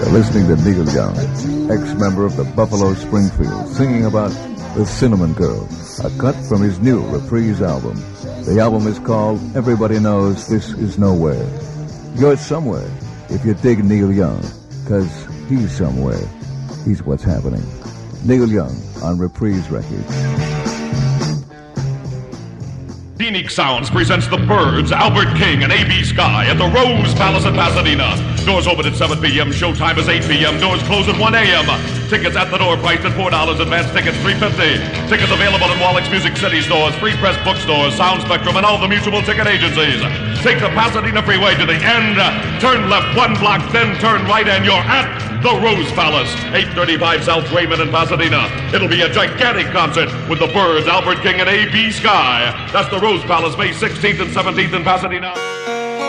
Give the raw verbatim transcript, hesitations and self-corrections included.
You're listening to Neil Young, ex-member of the Buffalo Springfield, singing about The Cinnamon Girl, a cut from his new Reprise album. The album is called Everybody Knows This Is Nowhere. You're somewhere if you dig Neil Young, because he's somewhere. He's what's happening. Neil Young on Reprise Records. Scenic Sounds presents The Byrds, Albert King, and A B Sky at the Rose Palace in Pasadena. Doors open at seven p.m. Showtime is eight p.m. Doors close at one a.m. Tickets at the door priced at four dollars. Advance tickets three dollars and fifty cents. Tickets available in Wallach's Music City stores, Free Press bookstores, Sound Spectrum, and all the mutual ticket agencies. Take the Pasadena Freeway to the end. Turn left one block, then turn right, and you're at the Rose Palace, eight thirty-five South Raymond in Pasadena. It'll be a gigantic concert with the Byrds, Albert King, and A B Sky. That's the Rose Palace, May sixteenth and seventeenth in Pasadena.